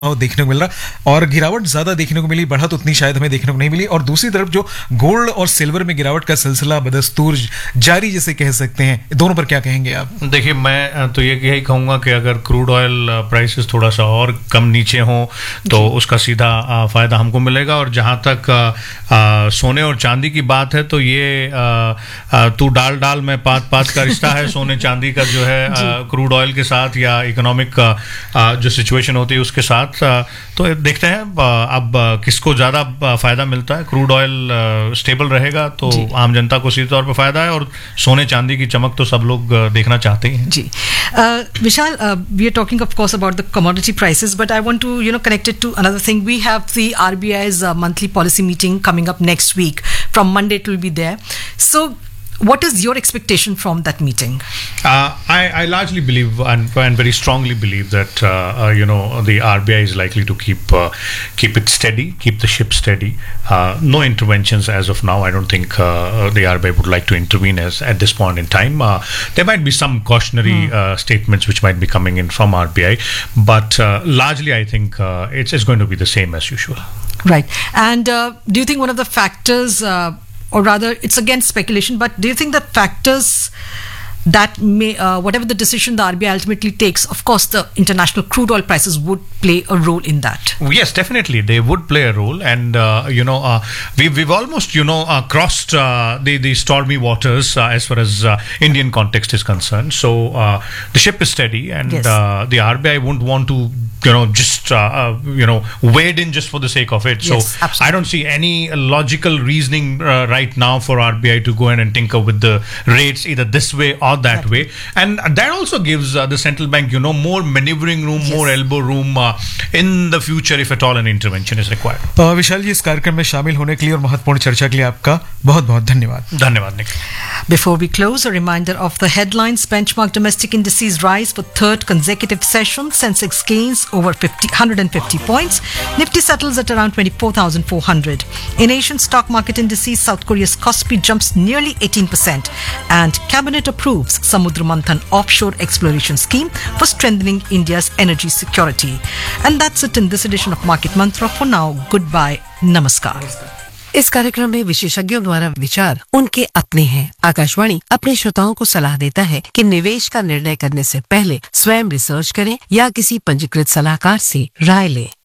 देखने को मिल रहा और गिरावट ज्यादा देखने को मिली, बढ़त उतनी शायद हमें देखने को नहीं मिली। और दूसरी तरफ जो गोल्ड और सिल्वर में गिरावट का सिलसिला बदस्तूर जारी जिसे कह सकते हैं, दोनों पर क्या कहेंगे आप? देखिए, मैं तो यही कहूंगा कि अगर क्रूड ऑयल प्राइसेस थोड़ा सा और कम नीचे हो तो उसका सीधा फायदा हमको मिलेगा। और जहां तक सोने और चांदी की बात है तो ये तू डाल डाल में पात पात का रिश्ता है सोने चांदी का जो है क्रूड ऑयल के साथ या इकोनॉमिक जो सिचुएशन होती है उसके साथ। तो देखते हैं अब किसको ज्यादा फायदा मिलता है। क्रूड ऑयल स्टेबल रहेगा तो आम जनता को सीधे तौर पर फायदा है और सोने चांदी की चमक तो सब लोग देखना चाहते हैं। जी Vishal, we are talking of course about the commodity prices, but I want to connect it to another thing. We have the RBI's monthly policy meeting coming up next week. From Monday it will be there. So what is your expectation from that meeting? I largely believe and very strongly believe that the RBI is likely to keep it steady, keep the ship steady. No interventions as of now. I don't think the RBI would like to intervene at this point in time. There might be some cautionary statements which might be coming in from RBI, but largely I think it's going to be the same as usual. Right. And do you think one of the factors or rather it's again speculation, but do you think that factors that may whatever the decision the RBI ultimately takes, of course the international crude oil prices would play a role in that? Yes, definitely they would play a role. And we've almost crossed the stormy waters as far as Indian context is concerned. So the ship is steady, and Yes. The RBI won't want to just wade in just for the sake of it. So Yes, absolutely. I don't see any logical reasoning right now for RBI to go in and tinker with the rates either this way or that way. And that also gives the central bank more maneuvering room, Yes. more elbow room in the future if at all an intervention is required. विशाल जी, इस कार्यक्रम में शामिल होने के लिए और महत्वपूर्ण चर्चा के लिए आपका बहुत बहुत धन्यवाद। धन्यवाद Nikhil. Before we close, a reminder of the headlines. Benchmark domestic indices rise for third consecutive session. Sensex gains over 150 points. Nifty settles at around 24,400. In Asian stock market indices, South Korea's Kospi jumps nearly 18%. And Cabinet approves Samudra Manthan offshore exploration scheme for strengthening India's energy security. And that's it in this edition of Market Mantra. For now, goodbye. Namaskar. इस कार्यक्रम में विशेषज्ञों द्वारा विचार उनके अपने हैं। आकाशवाणी अपने श्रोताओं को सलाह देता है कि निवेश का निर्णय करने से पहले स्वयं रिसर्च करें या किसी पंजीकृत सलाहकार से राय लें।